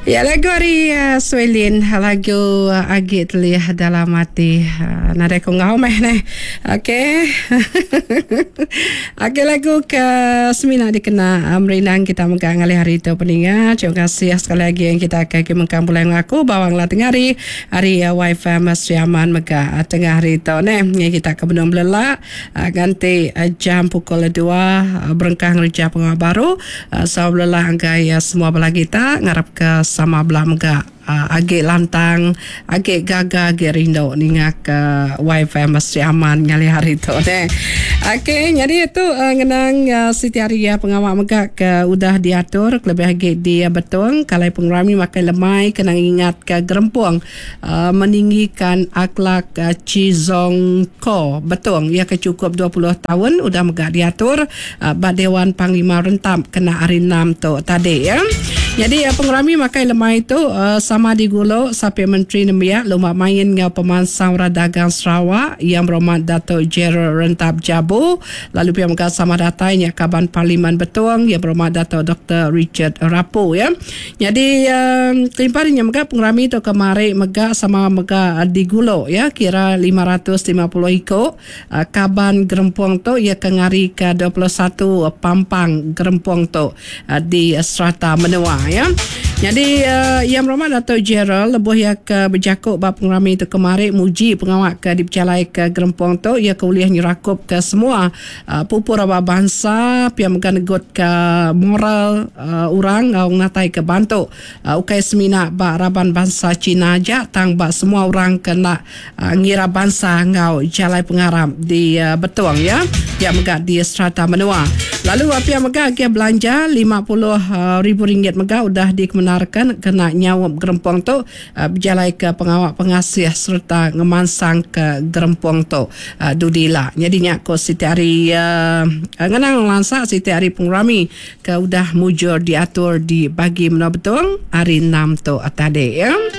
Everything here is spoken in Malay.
Ya, lagu hari Suelin, lagu agit liah dalam hati. Nada ko ngau meh neh. Okey. Okey, lagu ke semina dikena merinang kita menggang alih hari itu peningat. Terima kasih sekali lagi yang kita akan mengkang bulan aku bawanglah tengari hari wifi Mas Yaman mega tengah hari itu neh. Yang kita ke benung belelak ganti jam pukul 2 berengkang kerja pengawa baru. So belelak angkai semua belah kita ngarap ke sama belah mega agak lantang, agak gaga, agak rindu ningak wifi Mas Yaman ngali hari itu deh. Okey, jadi itu ngenang Siti Aria pengawal mega ke udah diatur lebih agak dia betul kalau pengrami makai lemai kena ingat ke gerempung meninggikan akhlak Chizong Ko betul ia ke cukup 20 tahun udah mega diatur Dewan Panglima Rentap kena hari 6 tu tadi ya. Jadi pengrami makai lemai itu sama digulo sampai Menteri Nemiak lumah main ngau pemansang dagang Sarawak yang berhormat Datuk Gerald Rentap Jabu lalu pihak megah sama datanya Kaban Parlimen Betuang yang berhormat Datuk Dr. Richard Rapo ya. Jadi kelimpahannya megah pengrami itu kemari megah sama megah digulo ya kira 550 ikut Kaban Gerempong tu ia kengari ke 21 Pampang Gerempong tu di Strata Menua ya. Jadi yang berhormat Datuk Gerald lebuh ia ke berjakuk bab pengrami itu kemari muji pengawak ke dipercalai ke Gerempong tu ia ke uliah nyerakup ke semua pupur abah bangsa pihak megah negut ke moral orang ngau ngatai ke bantu ukai semina bak raban bangsa Cina aja tang bak semua orang kena ngira bangsa ngau jalai pengarap di Betuang ya pihak megah di Strata Menua. Lalu pihak megah dia belanja RM50,000 megah udah dikemenarkan kena nyawab Gerempong tu berjalai ke pengawak pengasih serta ngemansang ke Gerempong tu dudila. Jadi nyak ko Siti Ari ngenang lansak Siti Ari pengrami ke udah mujur diatur di bagi Menua Betuang hari 6 tu tadi ya.